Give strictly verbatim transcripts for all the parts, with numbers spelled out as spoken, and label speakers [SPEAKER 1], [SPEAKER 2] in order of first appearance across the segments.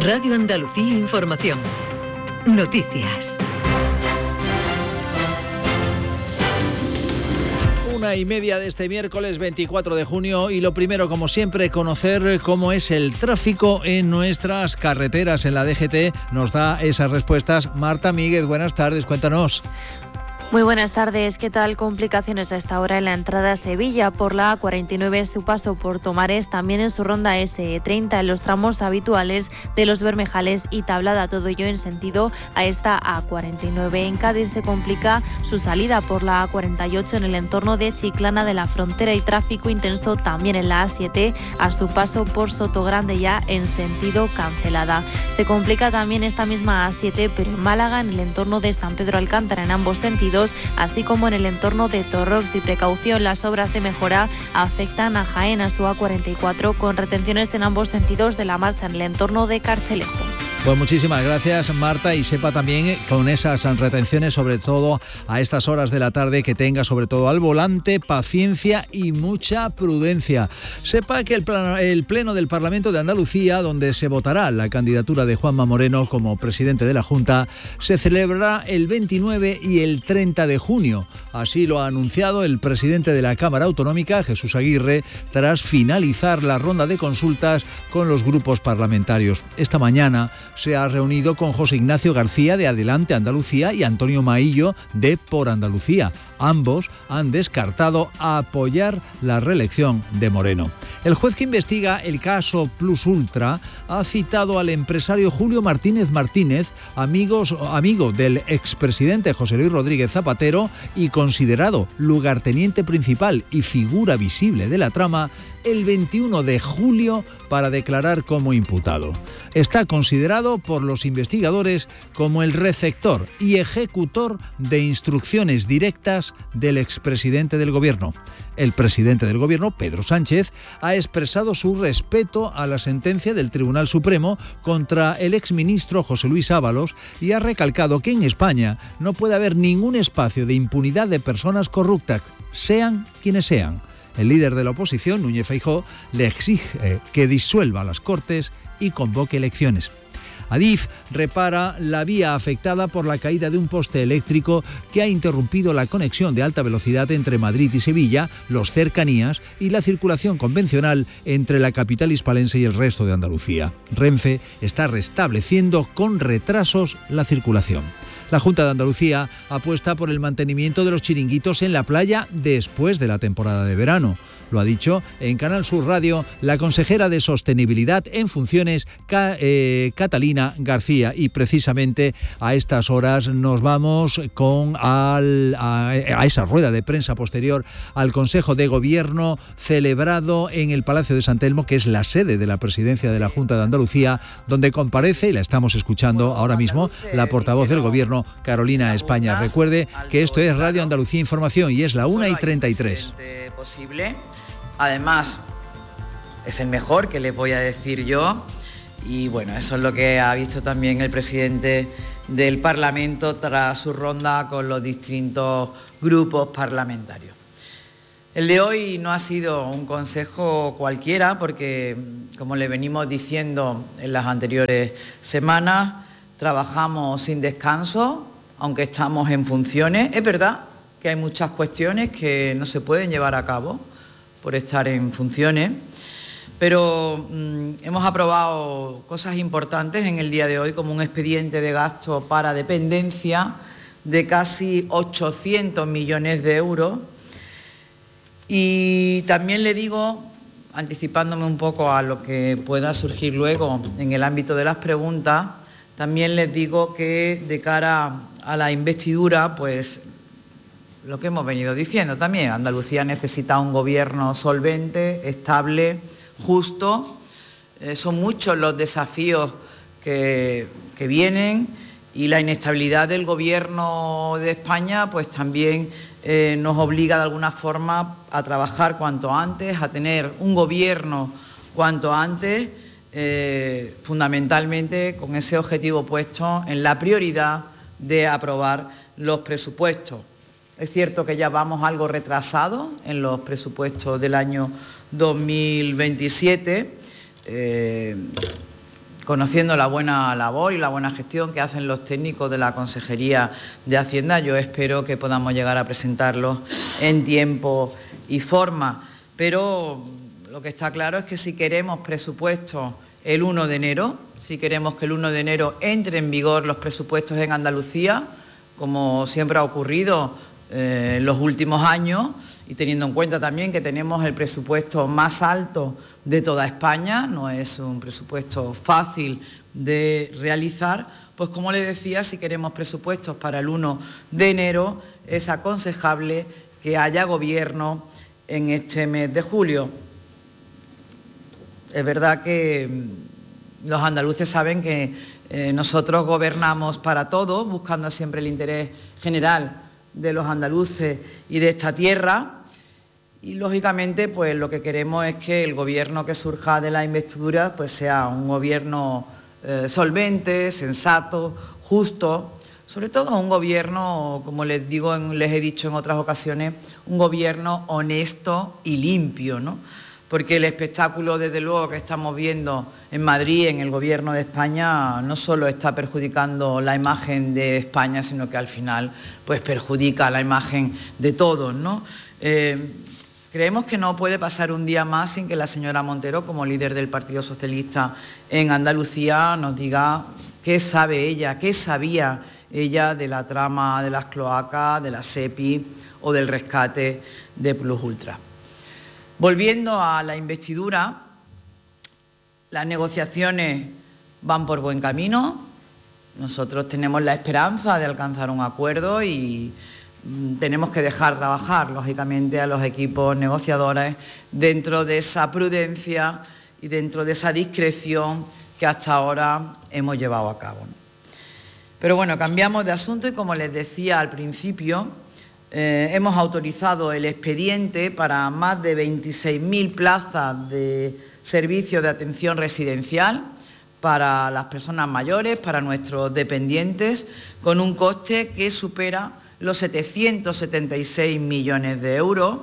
[SPEAKER 1] Radio Andalucía Información. Noticias.
[SPEAKER 2] Una y media de este miércoles veinticuatro de junio y lo primero, como siempre, conocer cómo es el tráfico en nuestras carreteras. En la D G T nos da esas respuestas Marta Míguez. Buenas tardes, cuéntanos.
[SPEAKER 3] Muy buenas tardes. ¿Qué tal? Complicaciones a esta hora en la entrada a Sevilla por la A cuarenta y nueve, su paso por Tomares, también en su ronda ese treinta en los tramos habituales de Los Bermejales y Tablada, todo ello en sentido a esta A cuarenta y nueve. En Cádiz se complica su salida por la A cuarenta y ocho en el entorno de Chiclana de la Frontera y tráfico intenso también en la A siete a su paso por Sotogrande, ya en sentido Cancelada. Se complica también esta misma A siete, pero en Málaga en el entorno de San Pedro Alcántara en ambos sentidos, así como en el entorno de Torrox. Y precaución, las obras de mejora afectan a Jaén a su A cuarenta y cuatro con retenciones en ambos sentidos de la marcha en el entorno de Carchelejo.
[SPEAKER 2] Pues muchísimas gracias, Marta, y sepa también con esas retenciones, sobre todo a estas horas de la tarde, que tenga sobre todo al volante paciencia y mucha prudencia. Sepa que el, plan, el Pleno del Parlamento de Andalucía, donde se votará la candidatura de Juanma Moreno como presidente de la Junta, se celebrará el veintinueve y el treinta de junio. Así lo ha anunciado el presidente de la Cámara Autonómica, Jesús Aguirre, tras finalizar la ronda de consultas con los grupos parlamentarios. Esta mañana se ha reunido con José Ignacio García de Adelante Andalucía y Antonio Maillo de Por Andalucía. Ambos han descartado apoyar la reelección de Moreno. El juez que investiga el caso Plus Ultra ha citado al empresario Julio Martínez Martínez, amigos, amigo del expresidente José Luis Rodríguez Zapatero y considerado lugarteniente principal y figura visible de la trama, el veintiuno de julio para declarar como imputado. Está considerado por los investigadores como el receptor y ejecutor de instrucciones directas del expresidente del Gobierno. El presidente del Gobierno, Pedro Sánchez, ha expresado su respeto a la sentencia del Tribunal Supremo contra el exministro José Luis Ábalos y ha recalcado que en España no puede haber ningún espacio de impunidad de personas corruptas, sean quienes sean. El líder de la oposición, Núñez Feijóo, le exige que disuelva las Cortes y convoque elecciones. Adif repara la vía afectada por la caída de un poste eléctrico que ha interrumpido la conexión de alta velocidad entre Madrid y Sevilla, los cercanías y la circulación convencional entre la capital hispalense y el resto de Andalucía. Renfe está restableciendo con retrasos la circulación. La Junta de Andalucía apuesta por el mantenimiento de los chiringuitos en la playa después de la temporada de verano. Lo ha dicho en Canal Sur Radio la consejera de Sostenibilidad en funciones, eh, Catalina García. Y precisamente a estas horas nos vamos con al, a, a esa rueda de prensa posterior al Consejo de Gobierno celebrado en el Palacio de San Telmo, que es la sede de la presidencia de la Junta de Andalucía, donde comparece, y la estamos escuchando ahora mismo, la portavoz del Gobierno, Carolina España. Recuerde que esto es Radio Andalucía Información y es la una y treinta y tres.
[SPEAKER 4] Posible. Además, es el mejor, que les voy a decir yo, y bueno, eso es lo que ha visto también el presidente del Parlamento tras su ronda con los distintos grupos parlamentarios. El de hoy no ha sido un consejo cualquiera porque, como le venimos diciendo en las anteriores semanas, trabajamos sin descanso, aunque estamos en funciones. Es verdad que hay muchas cuestiones que no se pueden llevar a cabo por estar en funciones, pero mmm, hemos aprobado cosas importantes en el día de hoy, como un expediente de gasto para dependencia de casi ochocientos millones de euros. Y también le digo, anticipándome un poco a lo que pueda surgir luego en el ámbito de las preguntas, también les digo que de cara a la investidura, pues lo que hemos venido diciendo también, Andalucía necesita un gobierno solvente, estable, justo. Eh, son muchos los desafíos que, que vienen y la inestabilidad del gobierno de España pues también eh, nos obliga de alguna forma a trabajar cuanto antes, a tener un gobierno cuanto antes, eh, fundamentalmente con ese objetivo puesto en la prioridad de aprobar los presupuestos. Es cierto que ya vamos algo retrasados en los presupuestos del año dos mil veintisiete, eh, conociendo la buena labor y la buena gestión que hacen los técnicos de la Consejería de Hacienda, yo espero que podamos llegar a presentarlos en tiempo y forma. Pero lo que está claro es que si queremos presupuestos el uno de enero, si queremos que el uno de enero entre en vigor los presupuestos en Andalucía, como siempre ha ocurrido eh, en los últimos años, y teniendo en cuenta también que tenemos el presupuesto más alto de toda España, no es un presupuesto fácil de realizar, pues como les decía, si queremos presupuestos para el uno de enero, es aconsejable que haya gobierno en este mes de julio. Es verdad que los andaluces saben que eh, nosotros gobernamos para todos, buscando siempre el interés general de los andaluces y de esta tierra, y lógicamente pues lo que queremos es que el gobierno que surja de la investidura pues sea un gobierno eh, solvente, sensato, justo, sobre todo un gobierno, como les digo, en, les he dicho en otras ocasiones, un gobierno honesto y limpio, ¿no? Porque el espectáculo, desde luego, que estamos viendo en Madrid, en el Gobierno de España, no solo está perjudicando la imagen de España, sino que al final pues, perjudica la imagen de todos, ¿no? Eh, creemos que no puede pasar un día más sin que la señora Montero, como líder del Partido Socialista en Andalucía, nos diga qué sabe ella, qué sabía ella de la trama de las cloacas, de la SEPI o del rescate de Plus Ultra. Volviendo a la investidura, las negociaciones van por buen camino. Nosotros tenemos la esperanza de alcanzar un acuerdo y tenemos que dejar trabajar, lógicamente, a los equipos negociadores dentro de esa prudencia y dentro de esa discreción que hasta ahora hemos llevado a cabo. Pero bueno, cambiamos de asunto y, como les decía al principio, Eh, hemos autorizado el expediente para más de veintiséis mil plazas de servicio de atención residencial para las personas mayores, para nuestros dependientes, con un coste que supera los setecientos setenta y seis millones de euros,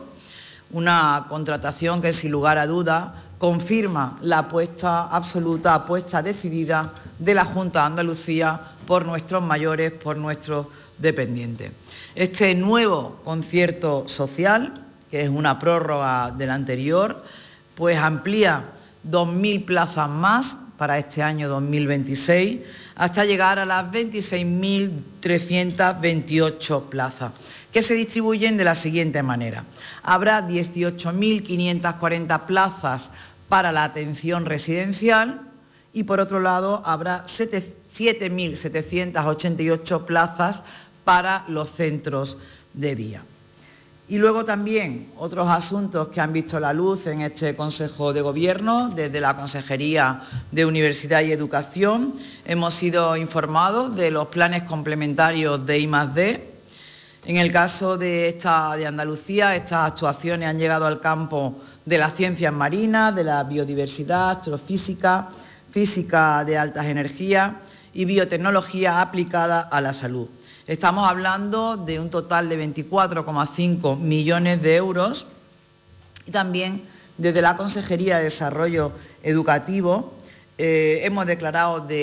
[SPEAKER 4] una contratación que sin lugar a dudas confirma la apuesta absoluta, apuesta decidida de la Junta de Andalucía por nuestros mayores, por nuestros dependientes. Este nuevo concierto social, que es una prórroga del anterior, pues amplía dos mil plazas más para este año dos mil veintiséis, hasta llegar a las veintiséis mil trescientas veintiocho plazas, que se distribuyen de la siguiente manera. Habrá dieciocho mil quinientas cuarenta plazas para la atención residencial y, por otro lado, habrá siete mil setecientas ochenta y ocho plazas para los centros de día. Y luego también otros asuntos que han visto la luz en este Consejo de Gobierno. Desde la Consejería de Universidad y Educación hemos sido informados de los planes complementarios de I más D. En el caso de, esta, de Andalucía, estas actuaciones han llegado al campo de las ciencias marinas, de la biodiversidad, astrofísica, física de altas energías y biotecnología aplicada a la salud. Estamos hablando de un total de veinticuatro coma cinco millones de euros y también desde la Consejería de Desarrollo Educativo eh, hemos declarado de